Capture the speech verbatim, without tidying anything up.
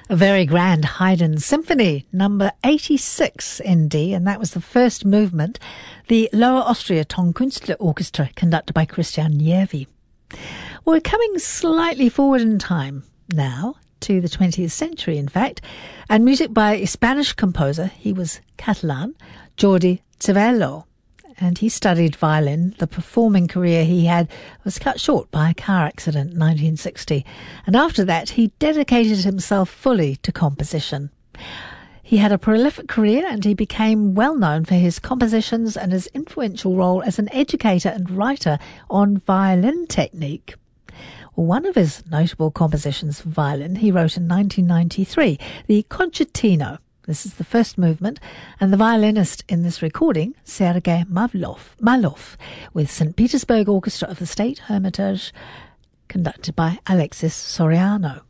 A very grand Haydn Symphony, number eighty-six in D, and that was the first movement. The Lower Austria Tonkünstler Orchestra, conducted by Christian Järvi. We're coming slightly forward in time now, to the twentieth century, in fact, and music by a Spanish composer, he was Catalan, Jordi Cervelló, and he studied violin. The performing career he had was cut short by a car accident in nineteen sixty, and after that he dedicated himself fully to composition. He had a prolific career and he became well known for his compositions and his influential role as an educator and writer on violin technique. One of his notable compositions for violin he wrote in nineteen ninety-three, the Concertino. This is the first movement, and the violinist in this recording, Sergei Mavlov, Malov, with Saint Petersburg Orchestra of the State Hermitage, conducted by Alexis Soriano.